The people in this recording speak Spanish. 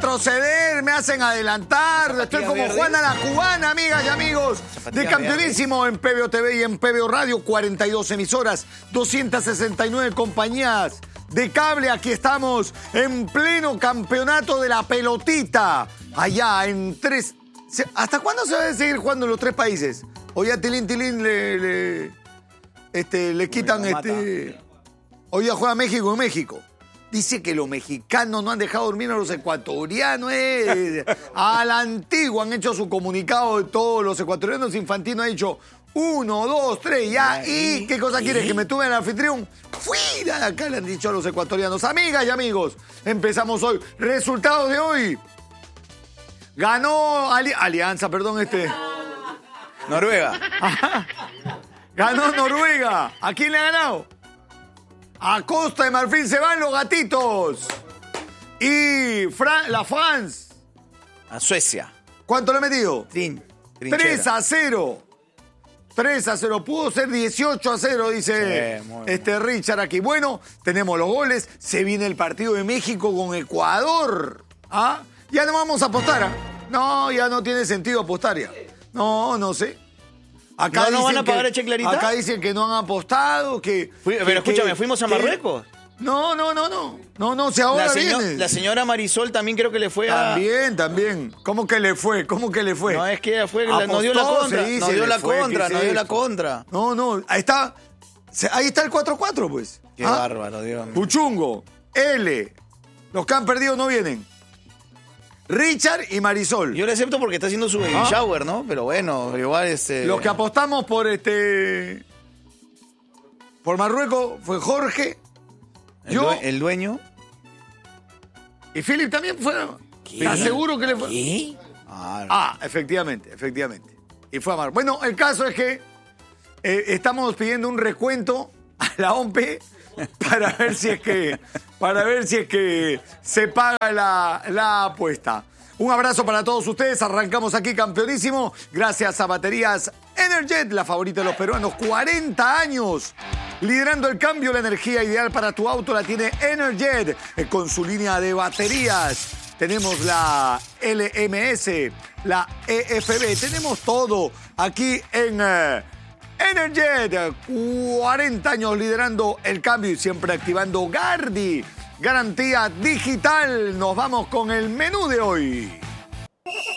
retroceder, me hacen adelantar. Estoy como Juana la Cubana, amigas y amigos. De campeonísimo en PBO TV y en PBO Radio, 42 emisoras, 269 compañías de cable. Aquí estamos en pleno campeonato de la pelotita. Allá en 3... ¿Hasta cuándo se va a seguir jugando en los 3 países? O ya Tilín le quitan Hoy ya juega México en México. Dice que los mexicanos no han dejado dormir a los ecuatorianos. A la antigua han hecho su comunicado de todos los ecuatorianos. Infantino ha dicho 1, 2, 3, ya. ¿Y qué cosa quieres? ¿Que me tuve el anfitrión? Fuera de acá, le han dicho a los ecuatorianos. Amigas y amigos, empezamos hoy. Resultados de hoy. Ganó Alianza, perdón, Noruega. Ganó Noruega. ¿A quién le ha ganado? A Costa de Marfil. Se van los gatitos. Y la France. A Suecia. ¿Cuánto le ha metido? 3-0. 3-0. Pudo ser 18-0, dice Richard aquí. Bueno, tenemos los goles. Se viene el partido de México con Ecuador. ¿Ah? Ya no vamos a apostar, ¿ah? No, ya no tiene sentido apostar ya. No sé. Acá ¿No van a pagar el Clarita? Acá dicen que no han apostado, pero escúchame, ¿fuimos a Marruecos? No, si ahora viene. La señora Marisol también creo que le fue a... También. ¿Cómo que le fue? No, es que ella fue, nos dio la contra. No, ahí está el 4-4, pues. Qué bárbaro, Dios mío. Puchungo, L, los que han perdido no vienen. Richard y Marisol. Yo le acepto porque está haciendo su baby shower, ¿no? Pero bueno, igual Los que apostamos por Marruecos fue Jorge, el dueño. Y Philip también fue. ¿Te aseguro que le fue? ¿Qué? Efectivamente. Y fue a Marruecos. Bueno, el caso es que estamos pidiendo un recuento a la OMP para ver si es que se paga la apuesta. Un abrazo para todos ustedes. Arrancamos aquí campeonísimo. Gracias a Baterías Energet, la favorita de los peruanos. 40 años liderando el cambio. La energía ideal para tu auto la tiene Energet con su línea de baterías. Tenemos la LMS, la EFB. Tenemos todo aquí en Energet. 40 años liderando el cambio y siempre activando Gardi. Garantía digital. Nos vamos con el menú de hoy.